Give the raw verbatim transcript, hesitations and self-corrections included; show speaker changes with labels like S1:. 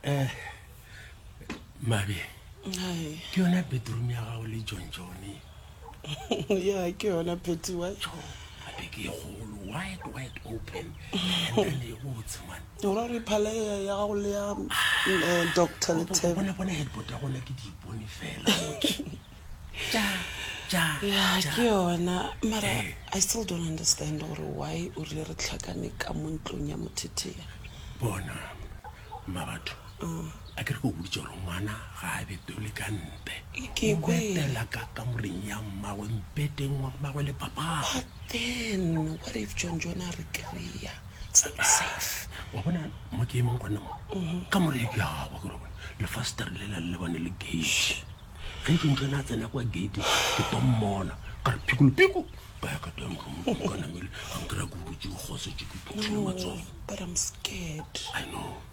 S1: Mabe,
S2: Hi.
S1: ke yona bedroom ya gago le John John.
S2: Yeah, ke yona Petty wa.
S1: Gape ke e kgolo, wide wide open. And then e botse man.
S2: Ora re phale ya gago le ya eh, Doctor Letebe.
S1: Bona bona headboard ya gona ke di ipone fela. Ja, ja.
S2: Yeah,
S1: ja.
S2: ke yona. Mara,
S1: Eh.
S2: I still don't understand or why o rile re tlhakane ka mo ntlong ya mothethea.
S1: Bona, mabatho. A ke re go botsa gore ngwana ga a betole ka nte.
S2: Ke
S1: O
S2: kwe.
S1: betela ka kamoreng ya mmagwe mpeteng wa mmagwe le papa.
S2: But then, what if John John a re kry-a? It's not safe.
S1: Wa bona mo ke emeng kwana mo ka more ke ya ba gore le faster le la le bane le gate ge ke ntse na tsena kwa gate ke tommona ka re pikulu piku ba ya ka teng ka namele ang kra go botse go se ke ke
S2: No,
S1: matsogo
S2: but I'm scared.
S1: I know